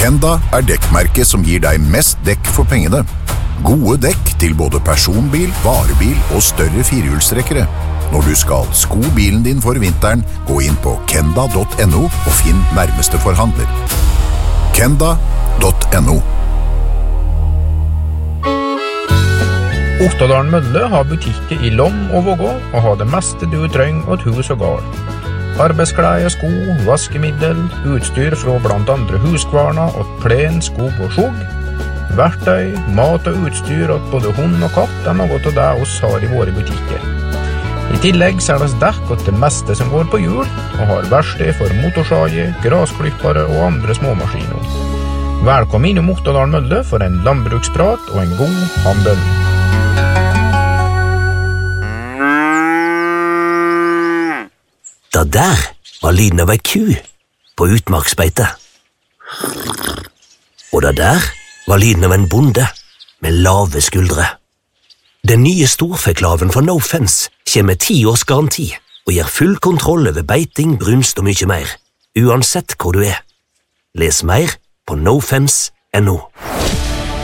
Kenda dekkmerket som gir deg mest dekk for pengene. Gode dekk til både personbil, varebil og større firehjulstrekkere. Når du skal sko bilen din for vinteren, gå inn på kenda.no og finn nærmeste forhandler. Kenda.no. Ottadalen Mølle har butikker i Lom og Vågå og har det meste du trenger åt hus og gard. Arbeidsklær, sko, vaskemiddel, utstyr fra blant andre huskvarna og plen, skog og skjog. Verktøy, mat og utstyr åt både hund og katt noe av det oss har i våre butikker. I tillegg selges dekk åt det meste som går på hjul og har verksted for motorsager, grasklippere og andre småmaskiner. Velkommen innom Ottadalen Mølle for en landbruksprat og en god handel. Da der var lyden av ei ku på utmarksbeite. Og da der var lyden av en bonde med lave skuldre. Den nye storfeklaven fra No Fence kommer med 10 års garanti og gir full kontroll over beiting, brunst og mye mer, uansett hvor du er. Les mer på nofence.no.